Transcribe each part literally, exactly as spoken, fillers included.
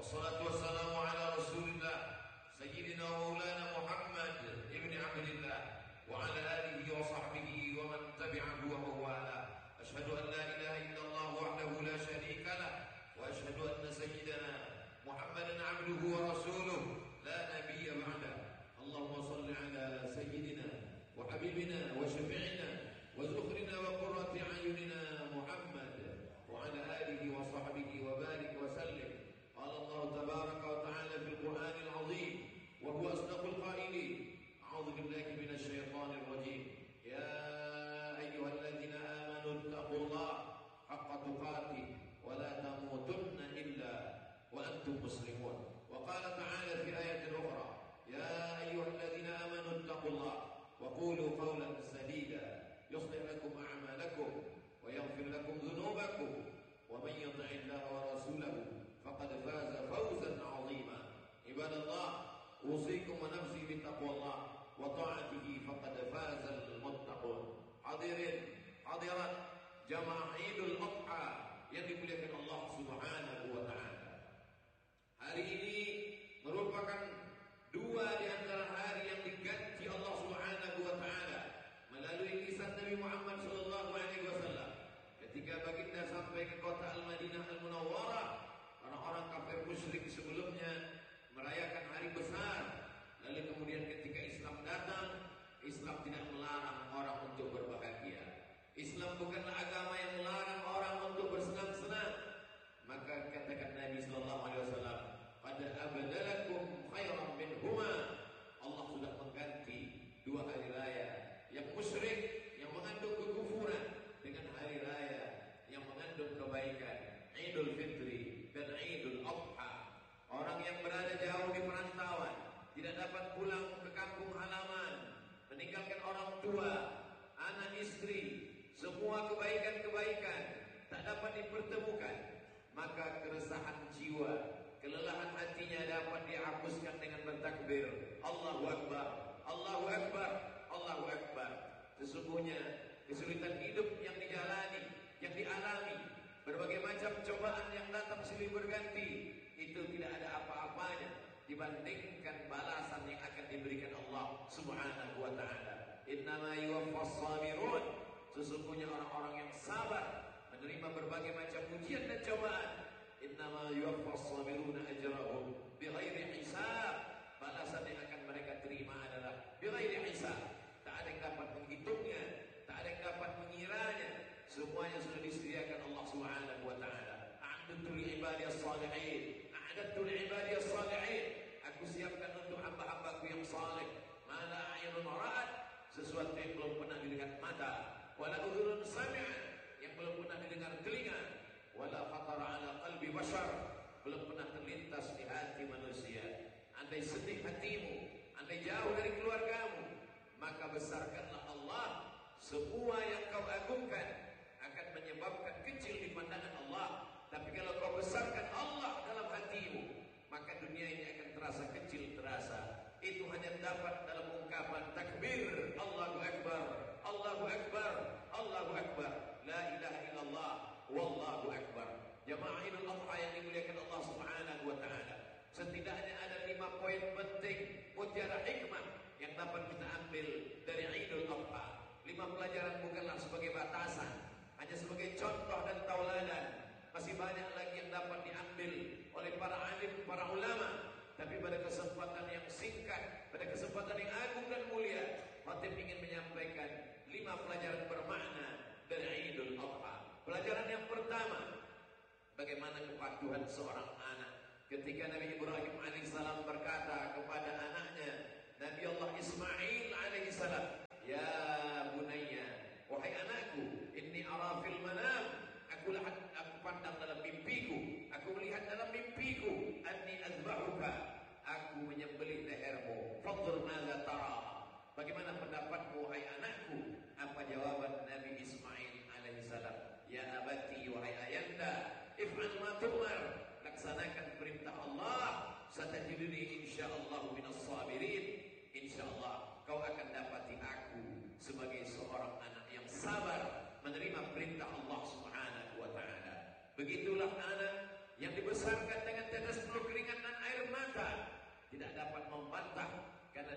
والصلاة والسلام على رسول الله سيدنا ومولانا محمد ابن عبد الله وعلى آله وصحبه ومن تبعه ومن والاه. أشهد أن لا إله إلا الله وحده لا شريك له وأشهد أن سيدنا محمدا عبده ورسوله لا نبي بعده. اللهم صل على سيدنا وحبيبنا وشفيعنا وزخرنا وقرة أعيننا محمد وعلى آله وصحبه وبارك وسلم. قال الله تبارك وتعالى في القرآن العظيم وهو أصدق القائلين: أعوذ بالله من الشيطان الرجيم. يا أيها الذين آمنوا اتقوا الله حق تقاته ولا تموتن إلا وأنتم مسلمون. وقال تعالى في آية أخرى: يا أيها الذين آمنوا اتقوا الله وقولوا قولا سديدا يصلح لكم أعمالكم ويغفر لكم ذنوبكم ومن يطع الله ورسوله فقد فاز فوزا عظيما. عباد الله، أوصيكم ونفسي بتقوى الله وطاعته فقد فاز المتقون. Hadirin hadirat jamaah Idul Adha yang dimuliakan Allah Subhanahu wa taala. Hari ini merupakan dua di antara hari yang diganti Allah Subhanahu wa taala melalui lisan Nabi Muhammad sallallahu alaihi wasallam. Ketika baginda sampai ke kota Al-Madinah Al-Munawwarah, orang-orang kafir musyrik sebelumnya merayakan hari besar. Lalu kemudian ketika Islam datang, Islam tidak melarang orang untuk berbahagia. Islam bukanlah agama yang melarang orang untuk bersenang-senang. Maka katakan Nabi sallallahu alaihi wasallam, "Qad abdalakum khairan minhuma." Allah sudah mengganti dua hari raya yang musyrik, yang mengandung kekufuran, dengan hari raya yang mengandung kebaikan, Idul Fitri dan Idul Adha. Orang yang berada jauh di perantauan, tidak dapat pulang ke kampung halaman, meninggalkan orang tua, anak istri, semua kebaikan-kebaikan tak dapat dipertemukan, maka keresahan jiwa, kelelahan hatinya dapat dihapuskan dengan bertakbir Allahu Akbar, Allahu Akbar, Allahu Akbar. Sesungguhnya kesulitan hidup yang dijalani, yang dialami, berbagai macam cobaan yang datang silih berganti, itu tidak ada apa-apanya dibandingkan balasan yang akan diberikan Allah Subhanahu wa taala. Innama yuwaffas sabirun. Sesungguhnya orang-orang yang sabar menerima berbagai macam ujian dan cobaan. Innama yuwaffas sabiruna ajrahum bighairi hisab. Balasan yang akan mereka terima adalah bighairi hisab. Tak ada yang dapat menghitungnya, tak ada yang dapat mengiranya. Semuanya sudah disediakan Allah Subhanahu wa taala. A'adtu li ibadiyas salihin, a'adtu li ibadiyas salihin. Aku siapkan untuk hamba-hambaku yang saleh. Mala a'yunun ra'at, sesuatu yang belum pernah dilihat mata, wala udhunun sami'at, yang belum pernah didengar telinga, wala khatara ala qalbi bashar, belum pernah terlintas di hati manusia. Andai sedih hatimu, andai jauh dari keluargamu, maka besarkanlah Allah. Semua yang kau agungkan akan menyebabkan kecil di pandangan Allah. Tapi kalau kau besarkan Allah dalam hatimu, maka dunia ini akan terasa kecil, terasa. Itu hanya dapat dalam ungkapan takbir Allahu Akbar, Allahu Akbar, Allahu Akbar, la ilaha illallah, wallahu akbar. Jamaah Idul Adha yang dimuliakan Allah Subhanahu wa taala, setidaknya ada lima poin penting, mutiara hikmah yang dapat kita ambil dari Idul Adha. Lima pelajaran bukanlah sebagai batasan, hanya sebagai contoh dan tauladan. Masih banyak lagi yang dapat diambil oleh para alim, para ulama. Tapi pada kesempatan yang singkat, pada kesempatan yang agung dan mulia, Khatib ingin menyampaikan lima pelajaran bermakna dari Idul Adha. Pelajaran yang pertama, bagaimana kepatuhan seorang anak. Ketika Nabi Ibrahim alaihissalam berkata kepada anaknya Nabi Allah Ismail alaihissalam, "Ya bunayya, wahai anakku, inni ara fil manam, aku lihat, aku pandang dalam mimpiku, aku melihat dalam mimpiku, anni azbahuka, aku menyembelih lehermu, fanzur madza tara." Bagaimana pendapatmu wahai anakku? Apa jawaban Nabi Ismail alaihissalam? "Ya abati, wahai ayanda, if'al ma tu'mar, laksanakan perintah Allah, satajiduni insyaallah minas sabirin." Insyaallah kau akan dapati aku sebagai seorang anak yang sabar menerima perintah Allah Subhanahu wa taala. Begitulah anak yang dibesarkan dengan tetes peluk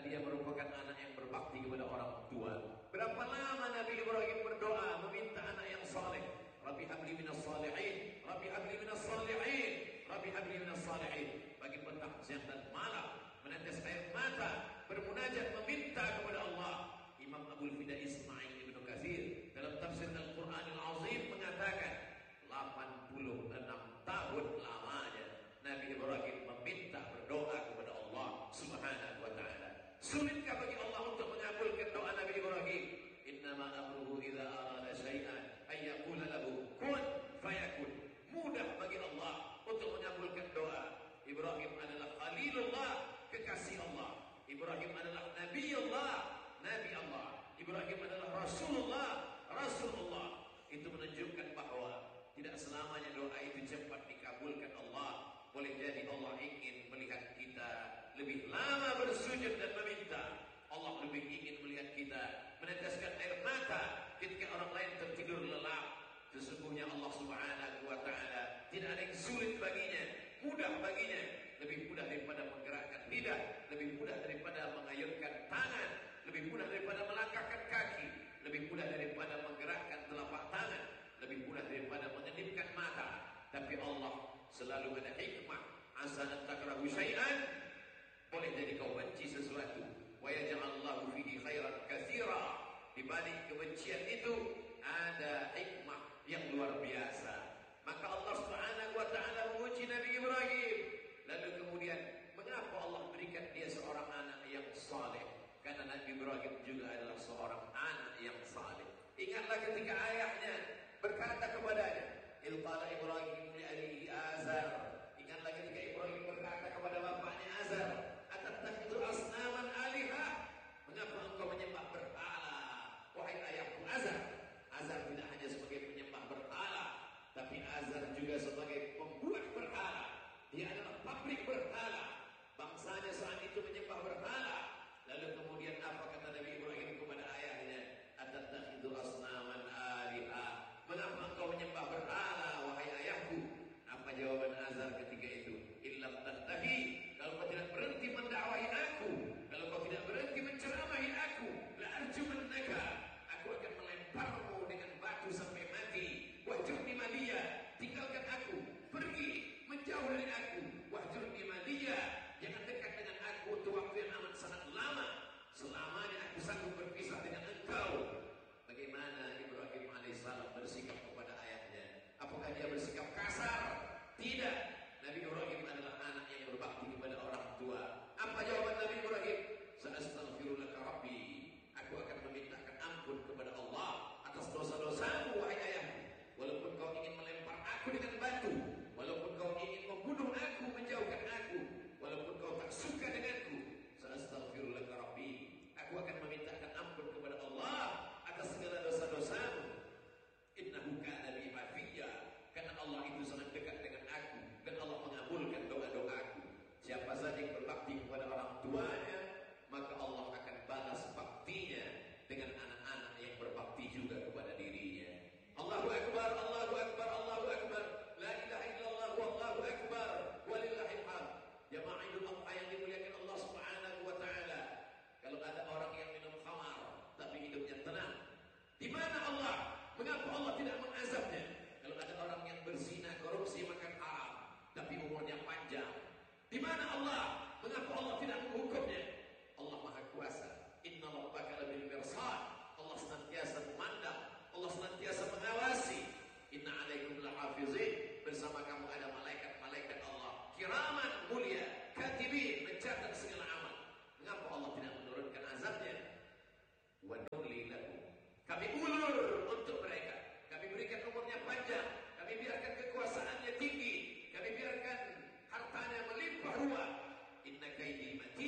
dia merupakan anak yang berbakti kepada orang tua. Berapa lama Nabi Ibrahim berdoa meminta anak yang saleh? Rabbi habli minas salihin, Rabbi habli minas salihin, Rabbi habli minas salihin. Bagi petang, siang dan malam menetes air mata, bermunajat meminta kepada Allah. Imam Abul Fida Ismail Ibnu Katsir dalam tafsir Al-Qur'an Al-Azim mengatakan delapan puluh enam tahun lamanya Nabi Ibrahim meminta berdoa kepada Allah Subhanahu wa taala. Sulitkah bagi Allah untuk mengabulkan doa Nabi Ibrahim? Innama amruhu idza arada syai'an ay yaqula lahu kun fayakun. Mudah bagi Allah untuk mengabulkan doa. Ibrahim adalah Khalilullah, kekasih Allah. Ibrahim adalah Nabi Allah, Nabi Allah. Ibrahim adalah Rasulullah, Rasulullah. Itu menunjukkan bahwa tidak selamanya doa itu cepat dikabulkan Allah. Boleh jadi Allah ingin melihat kita lebih lama bersujud dan meminta. Allah lebih ingin melihat kita meneteskan air mata ketika orang lain tertidur lelap. Sesungguhnya Allah Subhanahu wa taala tidak ada yang sulit baginya, mudah baginya, lebih mudah daripada menggerakkan lidah, lebih mudah daripada mengayunkan tangan, lebih mudah daripada melangkahkan kaki, lebih mudah daripada menggerakkan telapak tangan, lebih mudah daripada mengedipkan mata. Tapi Allah selalu ada hikmah. Asa an takrahu syai'an, boleh jadi kau benci sesuatu, wa yaj'alallahu fihi khairan katsira. Di balik kebencian itu ada hikmah yang luar biasa. Maka Allah Subhanahu wa taala menguji Nabi Ibrahim. Lalu kemudian mengapa Allah berikan dia seorang anak yang saleh? Karena Nabi Ibrahim juga adalah seorang anak yang saleh. Ingatlah ketika ayahnya berkata kepadanya, "Il qala Ibrahim li abihi Azar." Ingatlah ketika Ibrahim berkata kepada bapaknya Azar, "Atattakhidhu asnaman alihah?" Mengapa engkau menyembah berhala, wahai ayahku Azar? Azar tidak hanya sebagai penyembah berhala, tapi Azar juga sebagai pembuat berhala. Dia adalah pabrik berhala. Bangsanya saat itu menyembah berhala. Lalu kemudian apa kata Nabi Ibrahim kepada ayahnya? Atattakhidhu asnaman alihah? Mengapa engkau menyembah berhala, wahai ayahku? Apa jawaban Azar ketika itu? Illam tantahi, kalau kau tidak berhenti mendakwahi aku, kalau kau tidak berhenti menceramahi aku, la arjumannaka, aku akan melemparmu dengan batu sampai mati. Wahjurni maliya, tinggalkan aku, pergi menjauh dari aku. Wahjurni maliya, jangan dekat dengan aku untuk waktu yang amat sangat lama. Selamanya aku sanggup berpisah dengan engkau. Bagaimana Ibrahim alaihissalam bersikap kepada ayahnya? Apakah dia bersikap kasar? Tidak. Nabi Ibrahim adalah anak yang berbakti kepada orang tua. Apa jawaban Nabi Ibrahim? Sa'astaghfirulaka rabbi. Aku akan memintakan ampun kepada Allah atas dosa-dosamu, wahai ayahku. Walaupun kau ingin melempar aku dengan batu, walaupun kau ingin membunuh aku, menjauhkan aku, walaupun kau tak suka denganku, sa'astaghfirulaka rabbi. Aku akan memintakan ampun kepada Allah atas segala dosa-dosamu. Innahu kana bi hafiyya, karena Allah itu sangat dekat dengan aku dan Allah mengabulkan doa-doaku. Siapa saja yang berbakti kepada orang tuanya, maka Allah akan balas baktinya dengan anak-anak yang berbakti juga kepada dirinya. Allahu akbar, Allahu akbar, Allahu akbar. La ilaha illallah wallahu akbar. Walillahil hamd. Jamaah Idul Adha yang dimuliakan Allah Subhanahu wa taala. Kalau ada orang yang minum khamar tapi hidupnya tenang, di mana Allah? Mengapa Allah tidak mengazabnya? Kalau ada orang yang berzina, korupsi, makan haram tapi umurnya panjang, di mana Allah? Mengapa Allah tidak menghukumnya? Allah Maha Kuasa. Inna rabbaka labil mirsad. Allah senantiasa memandang, Allah senantiasa mengawasi. Inna alaikum lahafizin. Bersama kamu ada malaikat-malaikat Allah kiraman mulia, katibin, mencatat segala amal. Mengapa Allah tidak menurunkan azabnya? Wa nulli lahum, kami ulur untuk mereka, kami berikan umurnya panjang, kami biarkan kekuasaannya tinggi, kami biarkan hartanya melimpah ruah. Inna kaidi matin.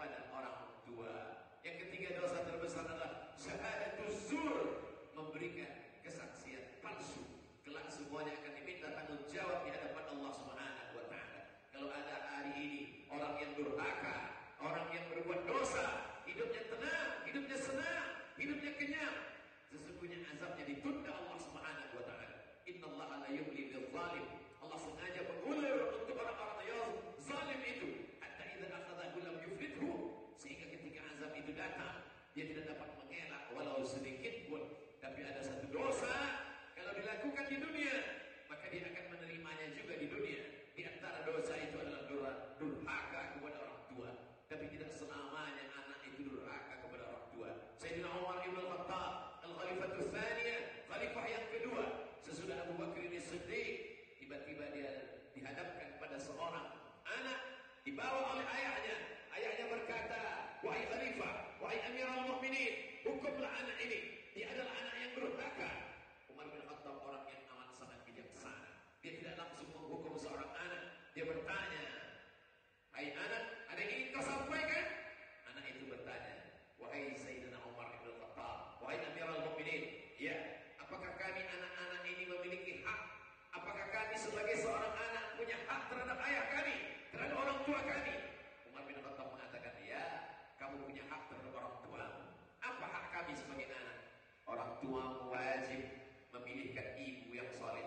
kepada orang tua. Yang ketiga dosa terbesar adalah syahadatuz zur, memberikan kesaksian palsu. Kelak semuanya akan diminta tanggung jawab di hadapan Allah Subhanahu wa taala. Kalau ada hari ini orang yang durhaka, orang yang berbuat dosa, hidupnya tenang, hidupnya senang, hidupnya kenyang, sesungguhnya azabnya ditunda Allah Subhanahu wa taala. Innallaha la yumli lil zalim. Allah sengaja mengulir untuk orang-orang yang zalim itu. Hatta idza akhadhahu lam yuflithu, sehingga ketika azab itu datang, dia tidak dapat mengelak walau sedikit pun. Tapi ada satu dosa, kalau dilakukan di dunia, maka dia akan menerimanya juga di dunia. Di antara dosa itu adalah durhaka kepada orang tua. Tapi tidak selamanya anak itu durhaka kepada orang tua. Sayyidina Umar ibn al-Khattab, al-Khalifatul Tsaniyah, khalifah yang kedua sesudah Abu Bakar ini Siddiq, tiba-tiba dia dihadapkan pada seorang anak dibawa oleh ayahnya. Ayahnya berkata, "Wahai khalifah, wahai Amirul Mukminin, hukumlah anak ini. Dia adalah anak yang durhaka." Umar bin Khattab orang yang amat sangat bijaksana. Dia tidak langsung menghukum seorang anak. Dia bertanya, "Hai anak, ada yang ingin kau sampaikan?" Anak itu bertanya, "Wahai Sayyidina Umar bin Khattab, wahai Amirul Mukminin, ya, apakah kami anak-anak ini memiliki hak? Apakah kami sebagai seorang anak punya hak terhadap ayah kami, terhadap orang tua kami?" Umar bin Khattab mengatakan, "Ya, kamu punya hak terhadap orang tuamu. Apa hak kami sebagai anak? Orang tuamu wajib memilihkan ibu yang saleh.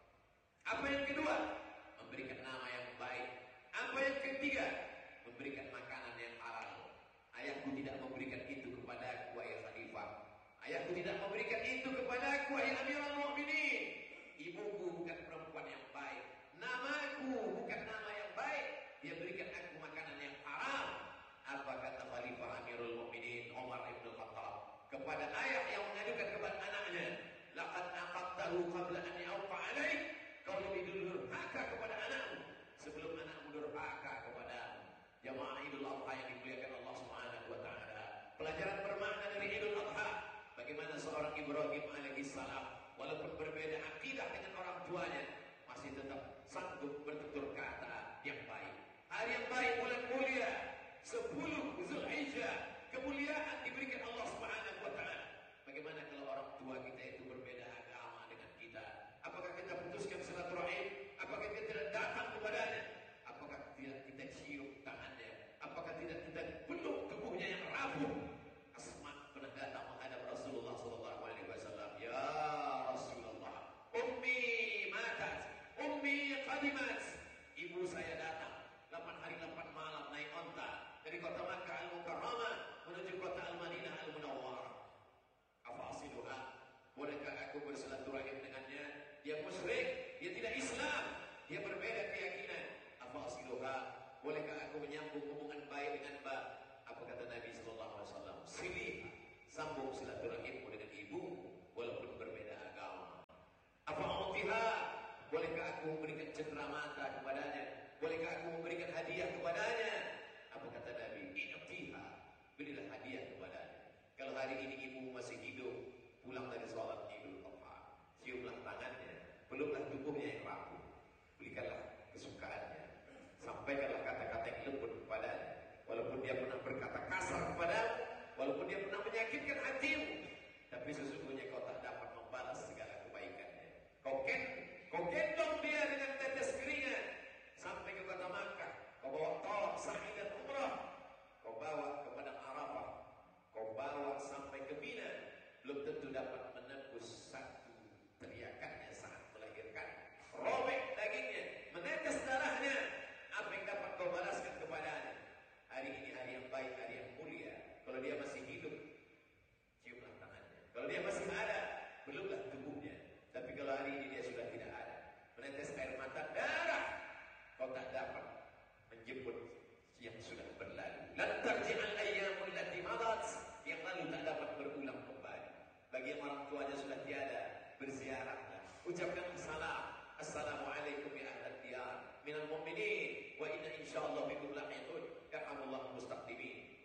Apa yang kedua? Memberikan nama yang baik. Apa yang ketiga? Memberikan makanan yang halal. Ayahku tidak memberikan itu kepada aku, wahai khalifah. Ayahku tidak memberikan itu kepada aku, wahai Amirul Mukminin. Ibuku bukan perempuan yang baik. Namaku bukan nama yang baik. Dia berikan aku makanan yang haram." Apa kata Khalifah Amirul Mukminin Umar ibn Khattab kepada ayah yang mengadukan kepada anaknya? "Laqad aqadtahu qabla an yauqa alaik." Kau lebih dulu durhaka kepada anakmu sebelum anakmu durhaka kepadamu. Jamaah Idul Adha yang dimuliakan Allah Subhanahu wa taala. Pelajaran bermakna dari Idul Adha, bagaimana seorang Ibrahim alaihi salam walaupun berbeda akidah dengan orang tuanya masih tetap sanggup bertutur kata yang baik. Hari yang baik, bulan mulia, sepuluh Zulhijjah, kemuliaan diberikan Allah Subhanahu wa taala. Bagaimana kalau orang tua kita itu berbeda agama dengan kita? Apakah kita putuskan silaturahim? Apakah kita tidak datang kepadanya? Apakah tidak kita cium tangannya? Apakah tidak kita peluk tubuhnya yang rapuh? Asma pernah datang menghadap Rasulullah sallallahu alaihi wasallam. "Ya Rasulullah, ummi matat, ummi qadimat." Ibu saya datang delapan hari delapan malam naik onta dari kota Makkah Al-Mukarramah menuju kota Al-Madinah Al-Munawwarah. Afasiluha, bolehkah aku bersilaturahim dengannya? Dia musyrik, dia tidak Islam, dia berbeda keyakinan. Afasiluha, bolehkah aku menyambung hubungan baik dengan Mbak? Apa kata Nabi sallallahu alaihi wasallam? "Silih, sambung silaturahimmu dengan ibu walaupun berbeda agama." Afa'utiha, bolehkah aku memberikan cendera mata kepadanya? Bolehkah aku memberikan hadiah kepadanya? Apa kata Nabi? "I'tiha, berilah hadiah kepadanya." Kalau hari ini ibu masih hidup, pulang dari sholat Idul Adha, ciumlah tangannya, peluklah tubuhnya yang rapuh, berikanlah kesukaannya, sampaikanlah kata-kata yang lembut kepadanya. Walaupun dia pernah berkata kasar kepadamu, walaupun dia pernah menyakitkan hatimu, tapi sesungguhnya kau tak dapat membalas segala kebaikannya. Kau ken, kau gendong dia dengan tetes keringat sampai ke kota Makkah. Kau bawa tawaf, sa'i dan umrah. Kau bawa ke padang Arafah. Kau bawa sampai ke Mina. Belum tentu dapat menembus satu teriakannya saat melahirkan. Robek dagingnya, menetes darahnya. Apa yang dapat kau balaskan kepadanya? Hari ini hari yang baik, hari yang mulia. Kalau dia masih hidup, ciumlah tangannya. Kalau dia masih ada, peluklah tubuhnya. Tapi kalau hari ini dia sudah tidak ada, menetes air mata darah, kau tak dapat menjemput yang sudah berlalu. Lan tarji'al ayyamul lati madat, yang lalu tak dapat berulang kembali. Bagi yang orang tuanya sudah tiada, berziarahlah, ucapkan salam. Assalamualaikum ya ahlal diyar minal mu'minin wa inna insyaallah bikum lahiqun. Yarhamullahu mustaqdimin.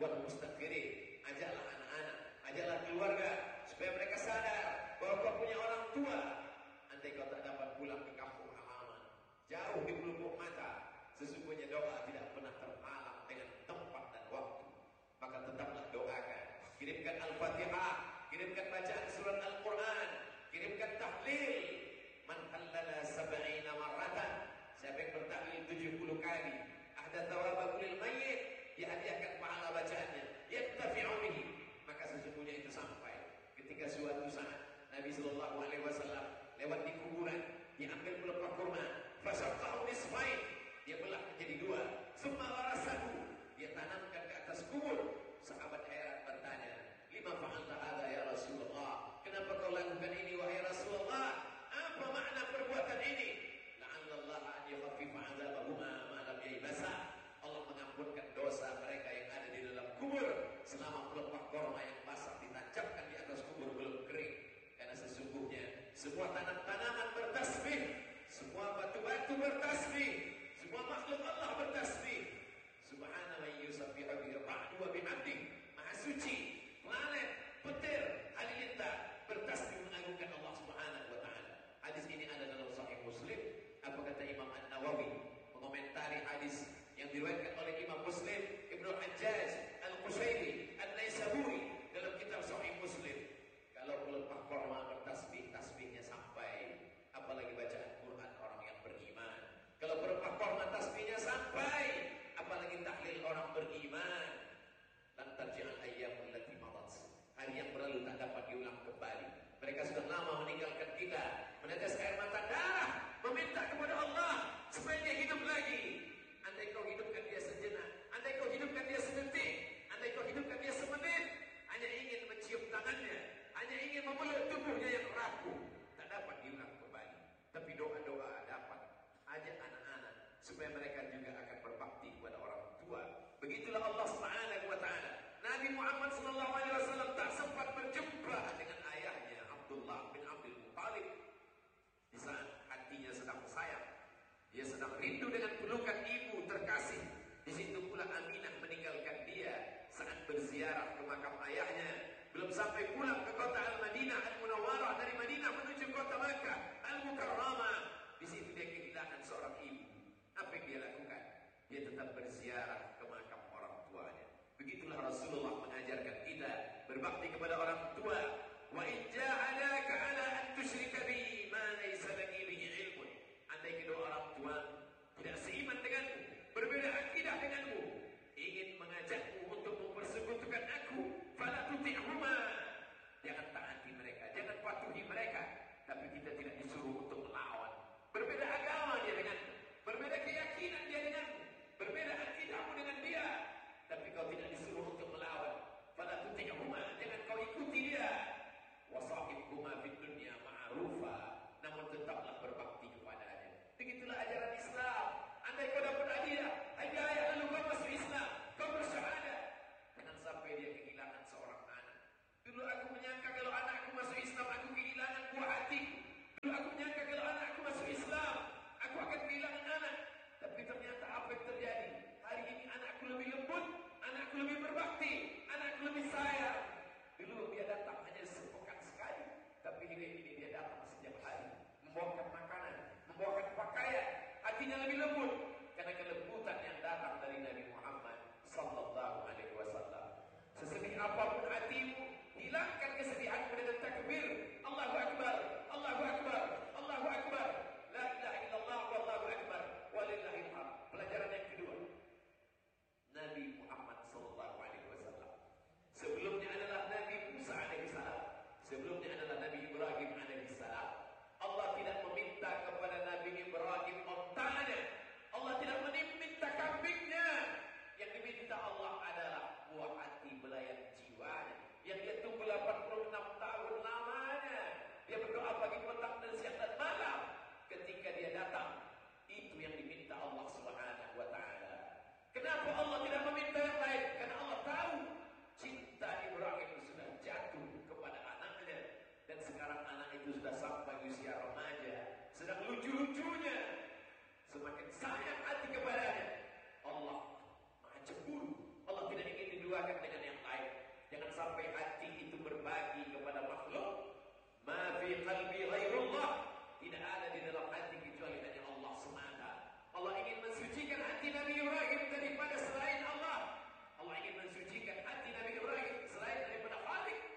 Al-Fatihah, kirimkan bacaan surat Al-Quran, kirimkan tahlil. Man halala sab'ina marratan, siapa yang bertahlil tujuh puluh kali, ahda thawaba kulil mayyit, dia hadiahkan pahala bacaannya, yattafi'u bihi, maka sesungguhnya itu sampai ketika suatu saat Nabi sallallahu alaihi wasallam lewat di kuburan, diambil pelepah kurma, fasyaqahu nisfain, dia belah menjadi dua, summa warasahu, dia tanamkan ke atas kubur. Sahabat heran bertanya, lima fa'alta hadza ya Rasulullah, kenapa kau lakukan ini wahai Rasulullah? Apa makna perbuatan ini? La'allallaha an yukhaffifa 'adzabahuma ma lam yaybasa, Allah mengampunkan dosa mereka yang ada di dalam kubur selama pelepah korma yang basah ditancapkan di atas kubur belum kering. Karena sesungguhnya semua tanam-tanaman bertasbih, semua batu-batu bertasbih, semua makhluk Allah bertasbih. Subhana man yusabbihu bihi ar-ra'du wa bihamdihi, maha suci planet, petir, halilintar bertasbih mengagungkan Allah Subhanahu wa taala. Hadis ini ada dalam Sahih Muslim. Apa kata Imam An-Nawawi mengomentari hadis yang diriwayatkan oleh Imam Muslim, Ibnu Hajjaj Al-Qushayri An-Naisaburi dalam kitab Sahih Muslim. Kalau pelepah korma bertasbih, tasbihnya sampai, apalagi bacaan Quran orang yang beriman. Kalau pelepah korma tasbihnya sampai, apalagi tahlil orang beriman. Lan tarji'al ayyamul lati madat, hari yang berlalu tak dapat diulang kembali. Mereka sudah lama meninggalkan kita, menetes air mata darah, meminta kepada Allah supaya dia hidup lagi. Andai kau hidupkan dia sejenak, andai kau hidupkan dia sedetik, andai kau hidupkan dia semenit, hanya ingin mencium tangannya, hanya ingin memeluk tubuhnya yang rapuh, tak dapat diulang kembali. Tapi doa-doa dapat. Ajak anak-anak supaya mereka juga akan berbakti kepada orang tua. Begitulah Allah Subhanahu wa taala. Nabi Muhammad sallallahu alaihi wasallam tak sempat berjumpa dengan ayahnya Abdullah bin Abdul Muttalib. Di saat hatinya sedang sayang, dia sedang rindu dengan pelukan ibu terkasih. Di situ pula Aminah meninggalkan dia saat berziarah ke makam ayahnya. Belum sampai pulang ke kota Al-Madinah Al-Munawwarah, dari Madinah menuju kota Makkah Al-Mukarramah. Di situ dia kehilangan seorang ibu. Apa yang dia lakukan? Dia tetap berziarah ke makam orang tuanya. Begitulah Rasulullah mengajarkan kita berbakti kepada orang tua. Wa in ja'alaka 'ala an tusyrika bi ma laysa laka bihi 'ilmun. Andai kedua orang tua tidak seiman denganmu, berbeda akidah denganmu, ingin mengajakmu untuk mempersekutukan aku, fala tuti'huma. Jangan taati mereka, jangan patuhi mereka. Tapi kita tidak disuruh untuk melawan. Berbeda agama dia denganmu, berbeda keyakinan dia denganmu, berbeda akidahmu dengan dia, tapi kau tidak disuruh untuk melawan. Fala tuti'huma, jangan kau ikuti dia. Wa sahibhuma fid dunya ma'rufa, namun tetaplah berbakti kepadanya. Begitulah ajaran Islam. Andai kau dapat hadiah, hadiah lalu kau masuk Islam, kau bersyahadat, jangan sampai dia kehilangan seorang anak. Dulu aku menyangka kalau anakku masuk Islam aku kehilangan buah hatiku. Dulu aku menyangka kalau anakku masuk Islam aku akan kehilangan anak. Tapi ternyata apa yang terjadi? Hari ini anakku lebih lembut, anakku lebih berbakti, anakku lebih sayang. Dulu dia datang hanya sepekan sekali, tapi hari ini dia datang setiap hari, membawakan makanan, membawakan pakaian. Hatinya lebih lembut karena kelembutan yang datang dari Nabi Muhammad sallallahu alaihi wasallam. Sesedih apapun hatimu, hilangkan kesedihanmu dengan takbir Allahu Akbar, Allahu Akbar, Allahu Akbar, la ilaha illallah wallahu akbar, walillahil hamd. Pelajaran yang kedua, Nabi Muhammad sallallahu alaihi wasallam sebelumnya adalah Nabi Musa alaihi salam, sebelumnya adalah Nabi Ibrahim alaihi salam. Allah tidak meminta kepada Nabi Ibrahim ontanya, Allah tidak meminta kambingnya. Yang diminta Allah adalah buah hati belayan jiwanya yang dia tunggu delapan puluh enam tahun lamanya. Dia berdoa pagi, petang, dan siang dan malam. Ketika dia datang, itu yang diminta Allah Subhanahu wa taala. Kenapa Allah tidak meminta yang lain? Karena Allah tahu cinta Ibrahim sudah jatuh kepada anaknya, dan sekarang anak itu sudah sampai usia remaja, sedang lucu-lucunya, semakin sayang hati kepadanya. Allah maha cemburu. Allah tidak ingin diduakan dengan yang lain. Jangan sampai hati itu berbagi kepada makhluk. Ma fi qalbi ghairullah, tidak ada di dalam hati kecuali hanya Allah semata. Allah ingin mensucikan hati Nabi Ibrahim daripada selain Allah. Allah ingin mensucikan hati Nabi Ibrahim selain daripada Khalik.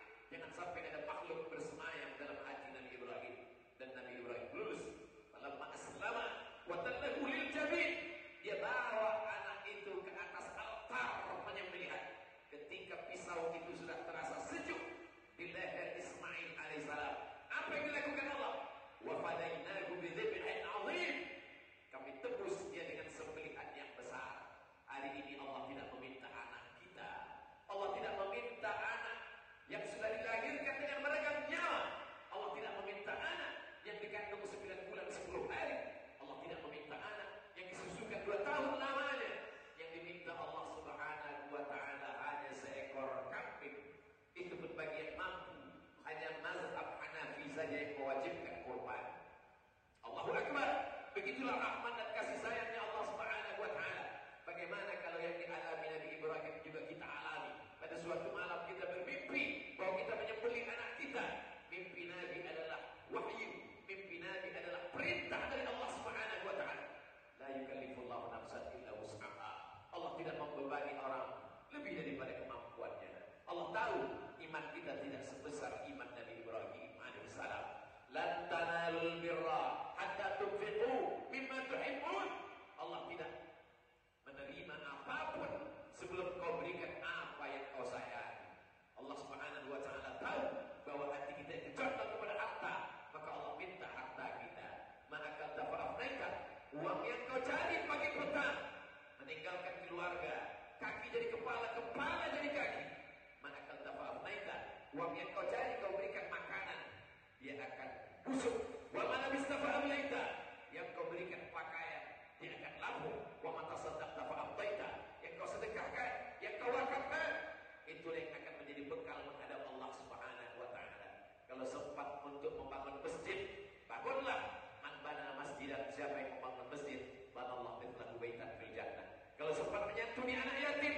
kau cari, kau berikan makanan, dia akan busuk. Wa ma labista fa amlaita, yang kau berikan pakaian, dia akan labuh. Wa ma tasaddaqta fa amtaita, yang kau sedekahkan, yang kau wakafkan, itulah yang akan menjadi bekal menghadap Allah Subhanahu wa taala. Kalau sempat untuk membangun masjid, bangunlah. Man bana masjidan, siapa yang membangun masjid, banallahu mithlahu baitan fil jannah. Kalau sempat menyantuni anak yatim,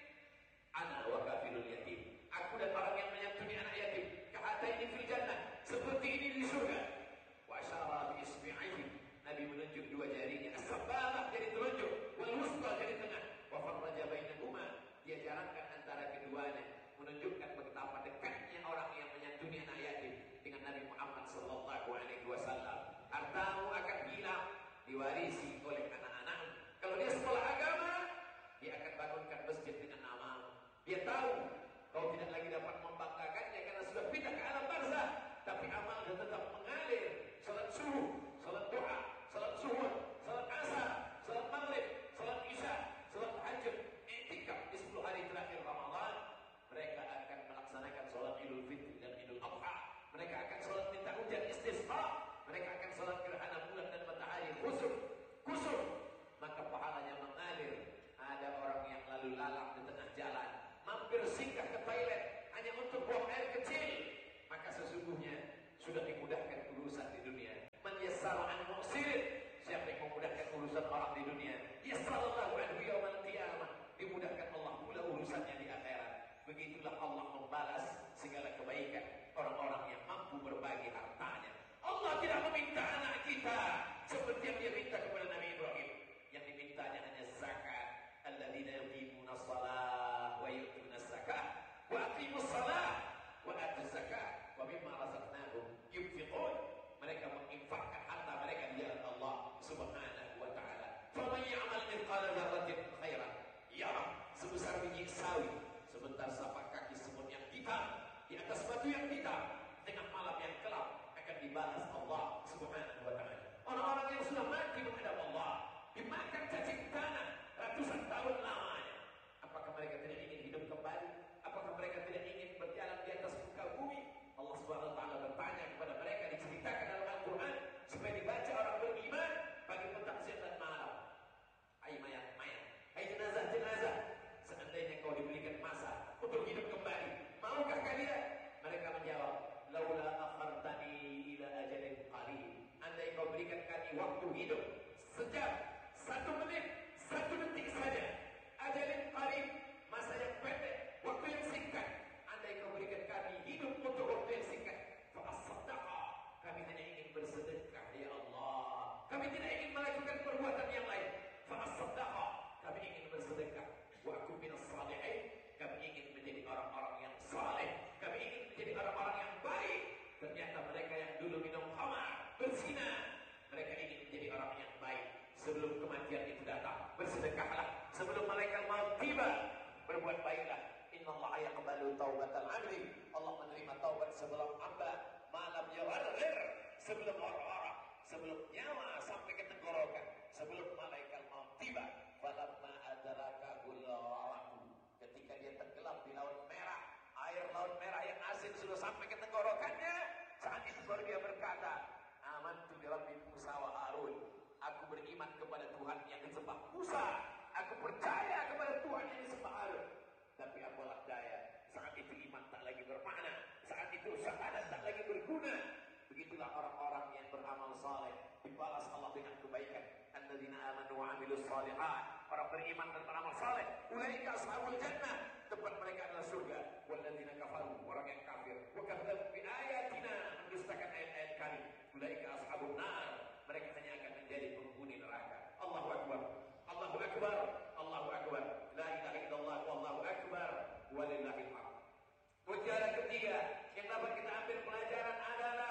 ana wa kafilul yatim, aku dan orang yang menyantuni anak yatim, kahataini fil jannah, seperti ini di surga. Wa asyara bi isbi'ihi, Nabi menunjuk dua jarinya, as-sababah jadi telunjuk, wal wusta jadi tengah, wa farraja bainahuma, dia jarangkan antara keduanya, menunjukkan betapa dekatnya orang yang menyantuni anak yatim dengan Nabi Muhammad sallallahu alaihi wasallam. Hartamu akan hilang, diwarisi oleh anak-anak. Kalau dia sekolah agama, dia akan bangunkan masjid dengan namamu. Dia tahu kau tidak lagi dapat membanggakannya karena sudah pindah ke alam barzah, tapi amalnya tetap mengalir. Salat subuh, salat duha, salat zuhur, salat asar, salat maghrib, salat isya, salat tahajud, i'tikaf di sepuluh hari terakhir Ramadan. Mereka akan melaksanakan salat Idul Fitri dan Idul Adha. Mereka akan salat minta hujan istisqa. Mereka akan salat gerhana bulan dan matahari khusuf, kusuf. Maka pahalanya mengalir. Ada orang yang lalu lalang di tengah jalan, mampir singgah ke toilet hanya untuk buang air kecil, maka sesungguhnya sudah dimudahkan urusan di dunia. Man yassara an mu'sirin, siapa yang memudahkan urusan orang di dunia, yassarallahu anhu yaumal qiyamah, dimudahkan Allah pula urusannya di akhirat. Begitulah Allah membalas segala kebaikan orang-orang yang mampu berbagi hartanya. Allah tidak meminta anak kita seperti yang dia minta kepada Nabi Ibrahim. Yang dimintanya hanya zakat. Alladzina yuqimuna shalah wa yu'tuna zakah wa aqimus shalah wa atuz zakah wa mimma razaqnahum yunfiqun. Mereka menginfakkan harta mereka di jalan Allah Subhanahu wa taala. Faman ya'mal mithqala dzarratin khairan yarah, sebesar biji sawi, sebentar sapak kaki semut yang hitam di atas batu yang hitam, tengah malam yang gelap, akan dibalas Allah Subhanahu wa taala. Orang-orang yang sudah mati menghadap Allah, dimakan cacing tanah ratusan tahun lamanya, apakah mereka tidak ingin hidup kembali? Apakah mereka tidak ingin berjalan di atas muka bumi? Allah Subhanahu wa taala bertanya kepada mereka, diceritakan dalam Al-Quran supaya dibaca orang beriman pagi, petang, siang dan malam. Hai mayat-mayat, hai jenazah-jenazah, seandainya kau diberikan masa untuk hidup kembali, maukah kalian? Mereka menjawab, laula akhartani ila ajalin qalil, andai kau berikan kami waktu hidup sejam, satu menit, satu detik saja. Ajalin qalil, masa yang pendek, waktu yang singkat. Andai kau berikan kami hidup untuk waktu yang singkat, fa as-sadaqah, kami hanya ingin bersedekah ya Allah, kami tidak ingin melakukan perbuatan yang lain. Fa as-sadaqah, kami ingin bersedekah. Wa aku minas salihin, kami ingin menjadi orang-orang yang saleh, kami ingin menjadi orang-orang yang baik. Ternyata mereka yang dulu minum khamar, berzina, mereka ingin menjadi orang yang baik. Sebelum kematian itu datang, bersedekahlah. Sebelum malaikat maut tiba, berbuat baiklah. Innallaha yaqbalu taubatal 'abdi, Allah menerima taubat sebelum hamba, malam yawarghir, sebelum orang-orang, sebelum nyawa sampai ke tenggorokan, sebelum malaikat maut tiba. Falamma adrakahul gharq, ketika dia tenggelam di laut merah, air laut merah yang asin sudah sampai ke tenggorokannya, saat itu baru dia berkata, amantu bi rabbi Musa wa Harun, aku beriman kepada Tuhan yang disembah Musa, aku percaya kepada Tuhan yang disembah Harun. Tapi apalah daya, saat itu iman tak lagi bermakna, saat itu syahadat tak lagi berguna. Begitulah orang-orang yang beramal saleh, dibalas Allah dengan kebaikan. Alladzina amanu wa 'amilus shalihat, orang beriman dan beramal saleh, ulaika ashabul jannah, tempat mereka adalah surga. Walladzina kafaru, orang yang kafir, wa kadzdzabu bi ayatina, mendustakan ayat-ayat kami, ulaika ashabun nar, mereka hanya akan menjadi penghuni neraka. Allahu akbar, Allahu akbar, Allahu akbar, la ilaha illallah, wallahu akbar, walillahil hamd. Pelajaran ketiga yang dapat kita ambil pelajaran adalah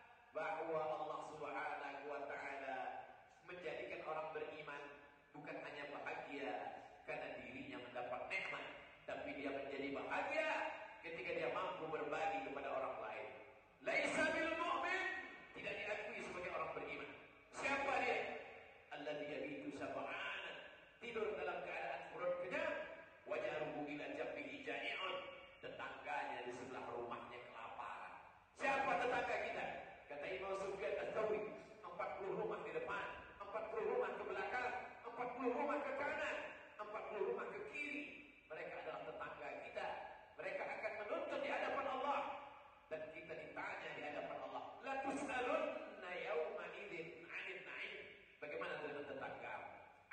bahwa Allah Subhanahu wa taala menjadikan orang beriman bukan hanya bahagia karena dirinya mendapat nikmat,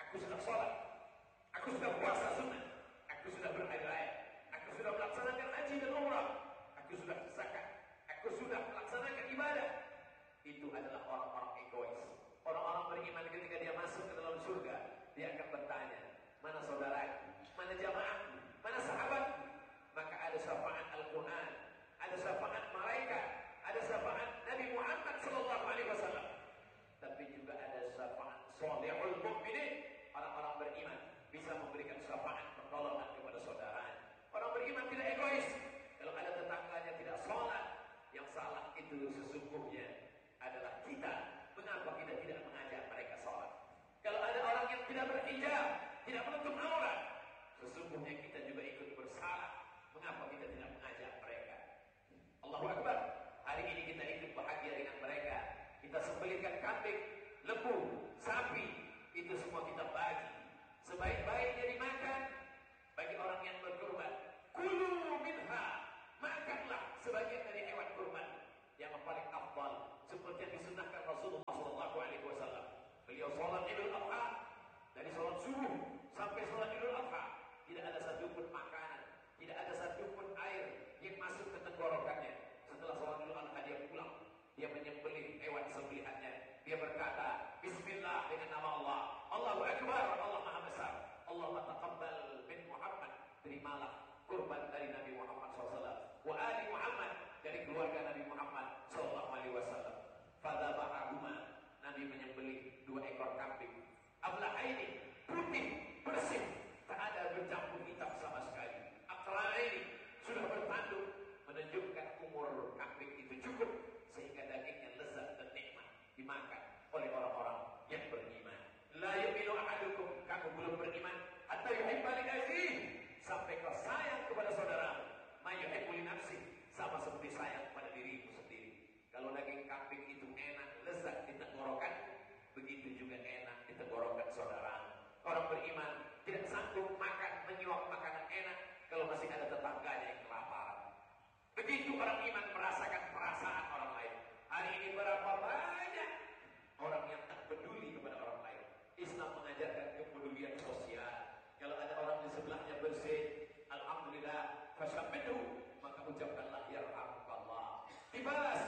Aku sudah sholat, aku sudah puasa sunnah, aku sudah berhaji raya, aku sudah melaksanakan haji dan umrah, aku sudah zakat, aku sudah melaksanakan ibadah. Itu adalah orang-orang egois. Orang-orang beriman ketika dia masuk ke dalam surga, dia akan bertanya, mana saudaraku, mana jamaahku, mana sahabatku. Maka ada syafaat Al-Quran, ada syafaat malaikat, ada syafaat Nabi Muhammad sallallahu alaihi wasallam. Tapi juga ada syafaat sholihul mu'minin. Orang-orang beriman bisa memberikan syafaat pertolongan kepada saudaranya. Orang beriman tidak egois. Kalau ada tetangganya tidak sholat, yang salah itu sesungguhnya adalah kita. Mengapa kita tidak mengajak mereka sholat? Kalau ada orang yang tidak berhijab, tidak menutup aurat, sesungguhnya kita juga ikut bersalah. Mengapa kita tidak mengajak mereka? Allahu Akbar. Hari ini kita ikut bahagia dengan mereka. Kita sembelihkan kambing, lembu, sapi, itu semua kita bagi. Sebaik-baiknya dimakan bagi orang yang berkurban. Kulu minha, makanlah sebagian dari hewan kurban yang paling afdal, seperti yang disunnahkan Rasulullah sallallahu alaihi wasallam. Beliau salat Idul Adha, dari salat subuh sampai salat Idul Adha, tidak ada satupun makanan, tidak ada satupun air yang masuk ke tenggorokannya. Setelah salat Idul Adha dia pulang, dia menyembelih hewan sembelihannya. Dia berkata, Bismillah, dengan nama Allah. Allahu Akbar, Allah Maha Besar. Allah taqabbal bin Muhammad, terimalah kurban dari Nabi Muhammad shallallahu alaihi wasallam. Wa ali Muhammad, dari keluarga Nabi Muhammad shallallahu alaihi wasallam. Fadzabahahuma, Nabi menyembelih dua ekor kambing. Ablahaini, putih, bersih, tak ada bercampur hitam sama sekali. Aqra'aini, sudah bertanduk, menunjukkan umur kambing itu cukup sehingga dagingnya lezat dan nikmat dimakan oleh orang-orang yang beriman. La yu'minu ahadukum, kamu belum beriman hatta yuhibba li akhihi, sampai kau sayang kepada saudaramu ma yuhibbu li nafsihi, sama seperti sayang pada dirimu sendiri. Kalau daging kambing itu enak, lezat di tenggorokan, begitu juga enak di tenggorokan saudaramu. Orang beriman tidak sanggup makan, menyuap makanan enak kalau masih ada tetangganya yang kelaparan. Begitu orang iman merasakan perasaan orang lain. Hari ini berapa banyak orang yang tak peduli kepada orang lain. Islam mengajarkan kepedulian sosial. Kalau ada orang di sebelahnya bersih, alhamdulillah, fashabbihu, maka ucapkanlah yarhamukallah. Dibalas,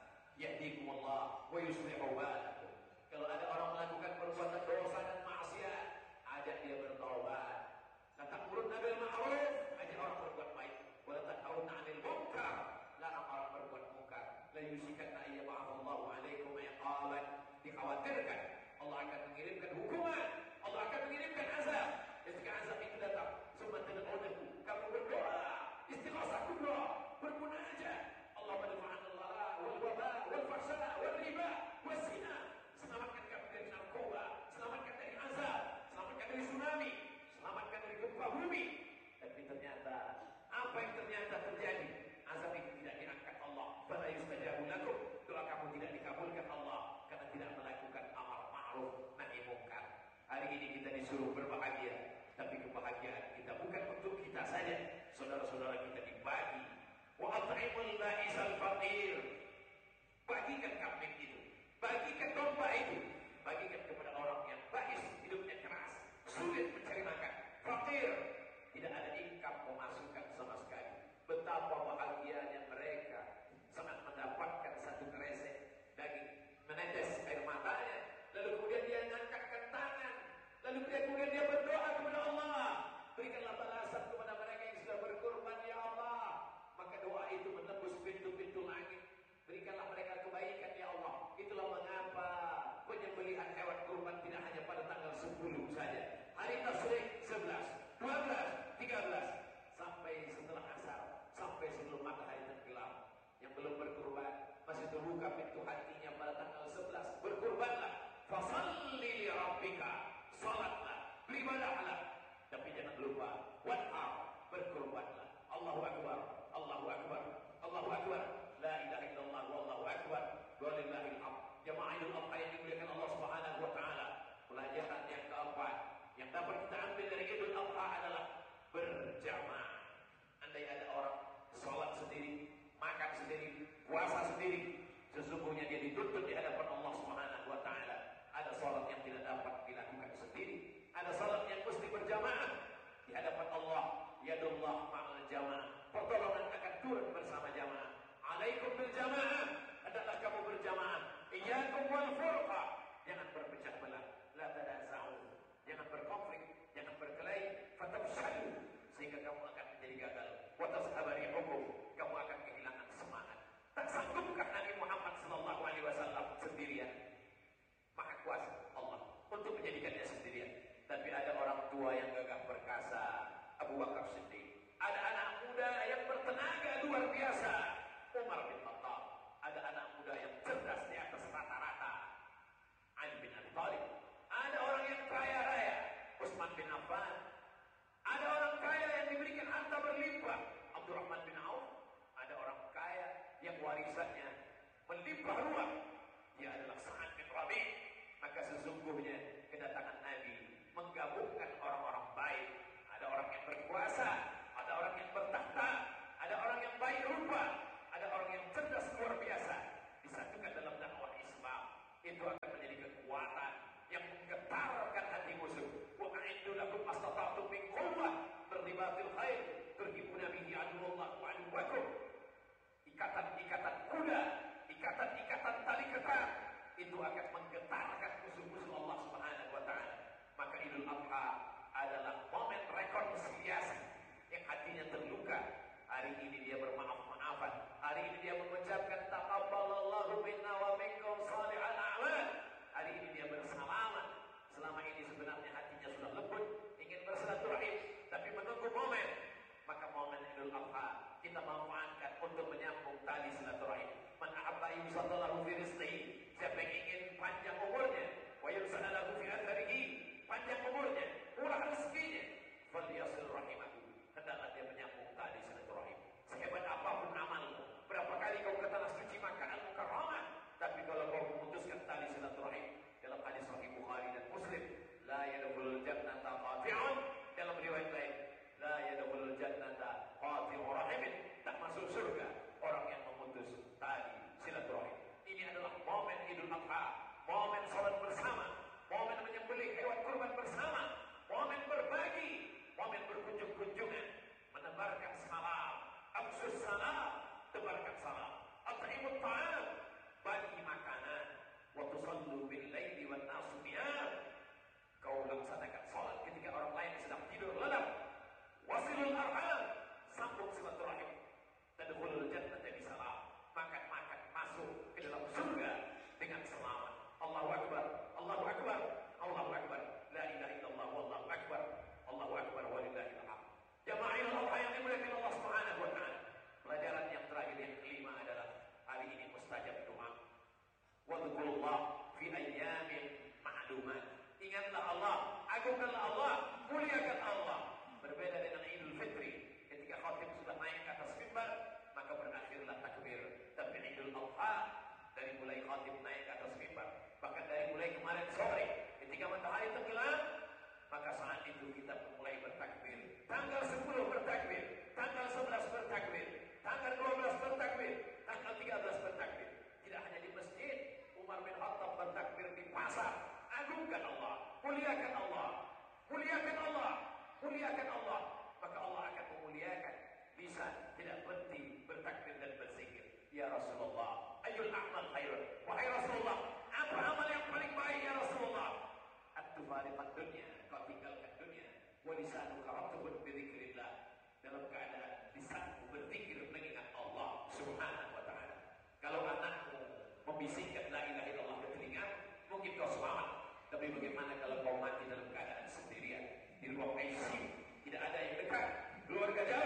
yahdikumullah wa yuslihu balakum. Kalau ada orang melakukan perbuatan dosa dan maksiat, ajak dia bertaubat. La ta'muruna bil ma'ruf, ajak orang berbuat baik. Wa la tanhauna 'anil munkar, larang orang berbuat munkar. La yusikanna ayyaba'allahu 'alaikum iqaban, dikhawatirkan Allah akan mengirimkan hukuman, Allah akan mengirimkan azab. Ketika azab itu datang, semua tad'unahu, kamu berdoa, istighosah kubra, bermunajat. Allah madfa'anallah wal waba wal fahsya wal riba was zina. Selamatkan kami dari narkoba, selamatkan dari azab, selamatkan dari tsunami, selamatkan dari gempa bumi. Tapi ternyata apa yang ternyata terjadi? Azab itu tidak diangkat Allah. Fala yustajabu lakum, doa kamu tidak dikabulkan Allah karena tidak melakukan amar ma'ruf nahi munkar. Hari ini kita disuruh berbahagia, tapi kebahagiaan kita bukan untuk kita saja. Saudara-saudara kita dibagi. Wa at'imul ba'isal faqir. Bagikan kambing itu, bagikan domba itu, bagikan kepada orang yang bais, hidupnya keras, sulit mencari makan, fakir, tidak ada income pemasukan sama sekali. Betapa bahagianya mereka sangat mendapatkan satu kresek daging, menetes air matanya, lalu kemudian dia mengangkatkan tangan, lalu kemudian dia berdoa kepada Allah, berikanlah balasan kepada mereka yang sudah berkorban ya Allah. Maka doa itu menembus pintu-pintu langit. Berikanlah mereka kebaikan ya Allah. Itulah mengapa penyembelihan hewan kurban tidak hanya pada tanggal sepuluh saja. Hari Tasyrik sebelas, dua belas, tiga belas, sampai setelah asar, sampai sebelum matahari tenggelam. Yang belum berkurban masih terbuka pintu hatinya pada tanggal sebelas. Berkurbanlah. Fasalli li rabbika, salatlah, beribadahlah. Tapi jangan lupa wanhar, berkurbanlah. Allahu Akbar, Allahu Akbar, Allahu Akbar. La ilaha illallah wallahu akbar walillahil hamd. Jamaah Idul Adha yang dimuliakan Allah Subhanahu wa taala. Pelajaran yang keempat yang dapat kita ambil dari Idul Adha adalah berjamaah. Andai ada orang salat sendiri, makan sendiri, puasa sendiri, sesungguhnya dia dituntut di hadapan Allah Subhanahu wa taala. Ada salat yang tidak dapat dilakukan sendiri, ada Ada salat yang mesti berjamaah di hadapan Allah. Yadullah ma'al jamaah. Pertolongan akan turun bersama jamaah. Alaikum bil jamaah. Hendaklah kamu berjamaah. Iyyakum wal furqa. Jangan berpecah belah. La tadaza'u. Jangan berkonflik, jangan berkelahi. Fatafshalu, sehingga kamu akan menjadi gagal. Wa tashabari hukum, kamu akan kehilangan semangat. Tak sanggupkah Nabi Muhammad sallallahu alaihi wasallam sendirian? Maha kuasa Allah untuk menjadikannya sendirian. Tapi ada orang tua yang gagah perkasa, Abu Bakar Siddiq. Ada anak muda yang bertenaga luar biasa, Umar bin Khattab. Ada anak muda yang cerdas di atas rata-rata, Ali bin Abi Thalib. Ada orang yang kaya raya, Utsman bin Affan. Ada orang kaya yang diberikan harta berlimpah, Abdurrahman bin Auf. Ada orang kaya yang warisannya melimpah ruah, dia adalah Sa'ad bin Rabi'. Maka sesungguhnya kedatangan Nabi menggabungkan orang-orang baik. Ada orang yang berkuasa, ada orang yang bertahta, ada orang yang baik rupa, ada orang yang cerdas luar biasa, disatukan dalam dakwah Islam. Itu akan menjadi kekuatan yang menggetarkan hati musuh. Wa a'iddu lakum mastata'tum min quwwah, berlibatil khair, turhibuna bihi aduwwallah wa aduwwakum. Ikatan-ikatan kuda, ikatan-ikatan tali ketat, itu akan menggetarkan musuh-musuh Allah Subhanahu wa taala. Maka Idul Adha adalah momen rekonsiliasi yang hatinya terluka. Hari ini dia bermaaf-maafan. Hari ini dia mengucapkan taqabbalallahu minna wa minkum shalihal a'mal. Hari ini dia bersalaman. Selama ini sebenarnya hatinya sudah lembut, ingin bersilaturahim, tapi menunggu momen. Maka momen Idul Adha kita manfaatkan untuk menyambung tali silaturahim. Man ahabba yusallallahu fi rizqihi, siapa yang ingin panjang umurnya, wa yusallallahu fi atharihi, panjang umurnya, murah rezekinya, falyasil rahimahu, hendaklah dia menyambung tali silaturahim. Sehebat apapun amalmu, berapa kali kau ke tanah suci Makkah Al-Mukarramah, tapi kalau kau memutuskan tali silaturahim, dalam hadis Sahih Bukhari dan Muslim, la yadkhulul jannata qati'un, dalam riwayat lain, la yadkhulul jannata qati'ur rahimin, tak masuk surga orang yang memutus tali silaturahim. Ini adalah momen Idul Adha, momen salat bersama, momen menyembelih hewan kurban bersama, momen berbagi, momen berkunjung-kunjungan, menebarkan salam, absus salam, tebarkan salam, at'imut ta'am, bagi makanan, wa tusallu bil laili wan nasu niyam, kau laksanakan salat ketika orang lain sedang tidur lelap, wasilul arham, sambung silaturahim, tadkhulul jannata bisalam, makan-makan masuk ke dalam surga dengan selamat. Allahu akbar, Allahu akbar, Allahu akbar, la ilaha illallah wallahu akbar, Allahu akbar walillahil hamd. Jamaahil Allah yang dimuliakan Allah Subhanahu wa taala. Pelajaran yang terakhir yang kelima adalah hari ini mustajab doa. Wa dzkurullah fi ayyamin ma'lumat. Ingatlah Allah, agungkanlah Allah, muliakan Allah. Berbeda dengan Idul Fitri, ketika khatib sudah naik ke atas mimbar, maka berakhirlah takbir. Tapi Idul Adha, dari mulai khatib naik ke atas mimbar, bahkan dari mulai kemarin sore, ketika matahari tenggelam, maka saat itu kita mulai bertakbir. Tanggal sepuluh bertakbir, tanggal sebelas bertakbir, tanggal dua belas bertakbir, tanggal tiga belas bertakbir. Tidak hanya di masjid, Umar bin Khattab bertakbir di pasar. Agungkan Allah, muliakan Allah, muliakan Allah, muliakan Allah. Maka Allah akan memuliakan lisan, tidak berhenti bertakbir dan berzikir. Ya Rasulullah, ayyul a'mal khairun. Wahai Rasulullah, apa amal yang paling baik ya Rasulullah? At-tufariqat dunya, kau tinggalkan dunia. Wa lisanuka ratbun bi dzikrillah, dalam keadaan lisanmu berzikir mengingat Allah Subhanahu wa taala. Kalau anakmu membisikkan la ilaha illallah ke telinga, mungkin kau selamat. Tapi bagaimana kalau kau mati dalam keadaan sendirian di ruang I C U, tidak ada yang dekat, keluarga jauh,